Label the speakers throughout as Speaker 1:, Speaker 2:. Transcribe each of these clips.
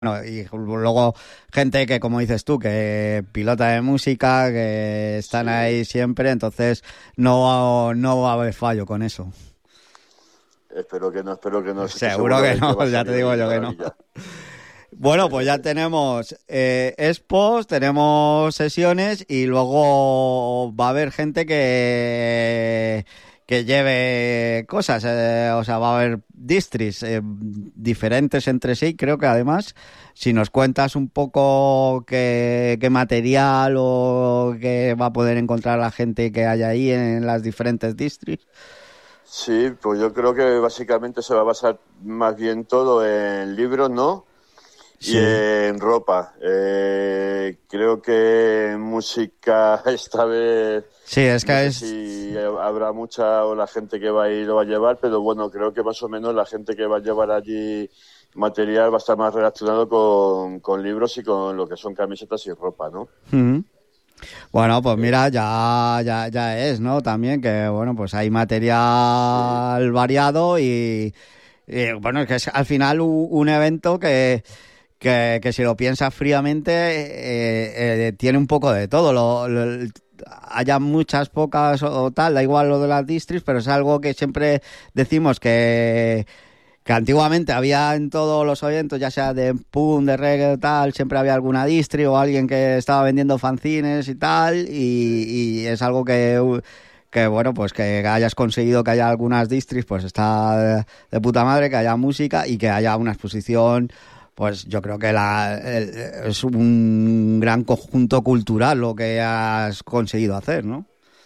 Speaker 1: Bueno, y luego gente que, como dices tú, que pilota de música, que están
Speaker 2: Sí,
Speaker 1: ahí siempre, entonces no va a haber fallo con eso.
Speaker 2: espero que no, estoy
Speaker 1: Seguro
Speaker 2: seguro
Speaker 1: que
Speaker 2: de que
Speaker 1: no,
Speaker 2: va a
Speaker 1: ya te
Speaker 2: salir
Speaker 1: digo
Speaker 2: bien de
Speaker 1: yo que no.
Speaker 2: maravilla.
Speaker 1: Bueno, pues ya tenemos expos, tenemos sesiones y luego va a haber gente que lleve cosas, o sea, va a haber distris diferentes entre sí. Creo que además, si nos cuentas un poco qué material o qué va a poder encontrar la gente que haya ahí en las diferentes distris.
Speaker 2: Sí, pues yo creo que básicamente se va a basar más bien todo en libros, ¿no? Y
Speaker 1: Sí.
Speaker 2: en ropa. Creo que en música esta vez
Speaker 1: Sí, es
Speaker 2: no
Speaker 1: que
Speaker 2: sé
Speaker 1: es.
Speaker 2: si habrá mucha o la gente que va a ir lo va a llevar, pero bueno, creo que más o menos la gente que va a llevar allí material va a estar más relacionado con libros y con lo que son camisetas y ropa, ¿no?
Speaker 1: Ujú. Bueno, pues
Speaker 2: Eh,
Speaker 1: mira, ya es, ¿no? También que, bueno, pues hay
Speaker 2: sí,
Speaker 1: material variado bueno, es que es al final un evento que si lo piensas fríamente, tiene un poco de todo. Haya muchas, pocas o tal, da igual lo de las distris, pero es algo que siempre decimos que antiguamente había en todos los eventos, ya sea de punk, de reggae, tal, siempre había alguna distri o alguien que estaba vendiendo fanzines y tal,
Speaker 2: sí.
Speaker 1: y es algo que bueno, pues que hayas conseguido que haya algunas distris, pues está de puta madre, que haya música y que haya una exposición, pues yo creo que es un gran conjunto cultural lo que has conseguido hacer, ¿no?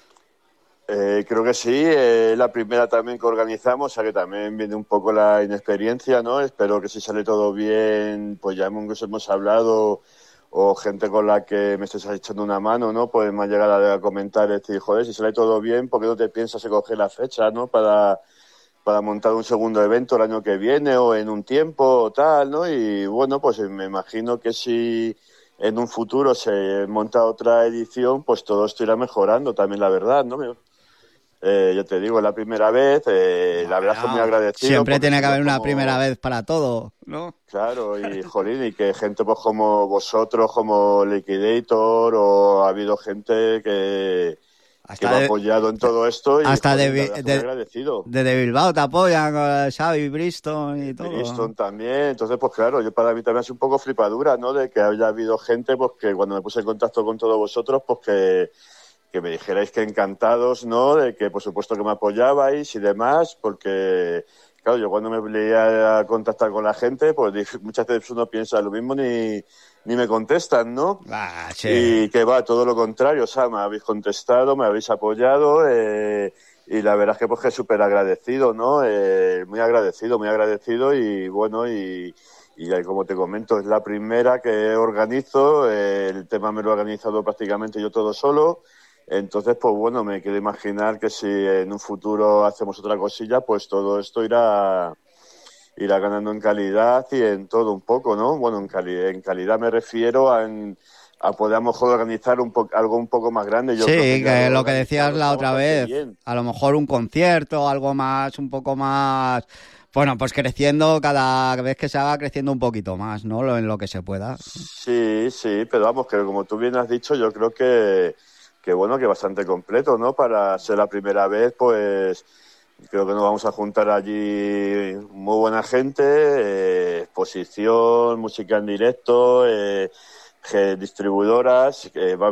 Speaker 2: Creo que sí, la primera también que organizamos, o sea que también viene un poco la inexperiencia, ¿no? Espero que si sale todo bien, pues ya hemos hablado o gente con la que me estés echando una mano, ¿no? Pues me ha llegado a comentar, decir, joder, si sale todo bien, ¿por qué no te piensas en coger la fecha, ¿no? Para montar un segundo evento el año que viene o en un tiempo o tal, ¿no? Y bueno, pues me imagino que si en un futuro se monta otra edición, pues todo esto irá mejorando también, la verdad, ¿no? Ya te digo, es la primera vez, la verdad es que muy
Speaker 1: Bueno,
Speaker 2: agradecido
Speaker 1: siempre
Speaker 2: porque
Speaker 1: tiene que
Speaker 2: sitios
Speaker 1: haber una primera
Speaker 2: como,
Speaker 1: vez para todo, ¿no?
Speaker 2: claro, y jolín, y que gente pues como vosotros, como Liquidator, o ha habido gente que
Speaker 1: Hasta
Speaker 2: me ha
Speaker 1: de,
Speaker 2: apoyado en todo esto y
Speaker 1: hasta
Speaker 2: jolín, la verdad es que muy agradecido.
Speaker 1: de Bilbao te apoyan con Xavi, Bristol y todo.
Speaker 2: Bristol también, entonces pues claro, yo para mí también es un poco flipadura, ¿no? De que haya habido gente pues que cuando me puse en contacto con todos vosotros, pues que me dijerais que encantados, ¿no? De que por supuesto que me apoyabais y demás, porque, claro, yo cuando me leía a contactar con la gente, pues muchas veces uno piensa lo mismo ni me contestan, ¿no?
Speaker 1: Ah, che.
Speaker 2: Y que va, todo lo contrario, o sea, me habéis contestado, me habéis apoyado, y la verdad es que pues que súper agradecido, ¿no? Muy agradecido y bueno, y ahí, como te comento, es la primera que organizo, el tema me lo he organizado prácticamente yo todo solo. Entonces, pues bueno, me quiero imaginar que si en un futuro hacemos otra cosilla, pues todo esto irá ganando en calidad y en todo un poco, ¿no? Bueno, en calidad me refiero a poder a lo mejor organizar algo un poco más grande. Yo creo que
Speaker 1: Sí,
Speaker 2: ya
Speaker 1: que
Speaker 2: lo
Speaker 1: lo que decías
Speaker 2: organizado
Speaker 1: la
Speaker 2: está
Speaker 1: otra
Speaker 2: bastante
Speaker 1: vez,
Speaker 2: bien.
Speaker 1: a lo mejor un concierto, algo más, un poco más, bueno, pues creciendo cada vez que se haga, creciendo un poquito más, ¿no? En lo que se pueda.
Speaker 2: Sí, sí, pero vamos, que como tú bien has dicho, yo creo que bueno, que bastante completo, ¿no? Para ser la primera vez, pues creo que nos vamos a juntar allí muy buena gente, exposición, música en directo, distribuidoras,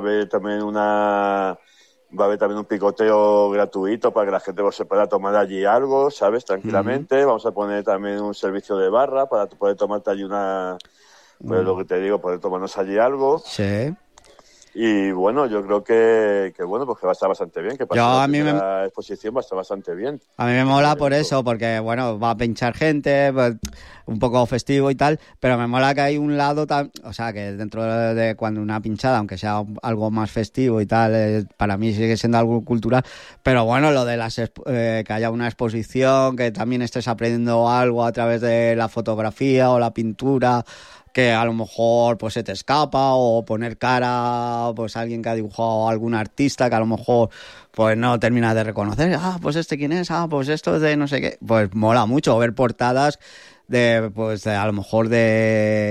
Speaker 2: va a haber también un picoteo gratuito para que la gente pues, se pueda tomar allí algo, ¿sabes?
Speaker 1: Ujú.
Speaker 2: Tranquilamente. Vamos a poner también un servicio de barra para poder tomarte allí pues lo
Speaker 1: Mm.
Speaker 2: que te digo, poder tomarnos allí algo.
Speaker 1: Sí.
Speaker 2: Y bueno, yo creo que bueno, pues que va a estar bastante bien, que para
Speaker 1: Yo
Speaker 2: ser la
Speaker 1: a mí me,
Speaker 2: primera exposición va a estar bastante bien
Speaker 1: A mí me
Speaker 2: el
Speaker 1: mola por
Speaker 2: evento.
Speaker 1: eso, porque bueno, va a pinchar gente, pues, un poco festivo y tal, pero me mola que hay un lado, o sea, que dentro de cuando una pinchada, aunque sea algo más festivo y tal, para mí sigue siendo algo cultural, pero bueno, lo de que haya una exposición, que también estés aprendiendo algo a través de la fotografía o la pintura, que a lo mejor pues se te escapa, o poner cara pues a alguien que ha dibujado a algún artista que a lo mejor pues no terminas de reconocer, pues este quién es, pues esto es de no sé qué, pues mola mucho ver portadas de pues a lo mejor de